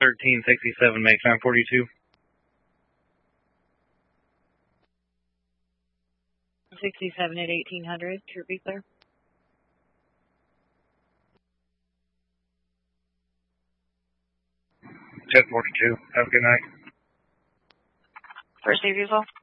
1367, make 942. 67 at 1800, to be clear. Jet 42, have a good night. First Navy as well.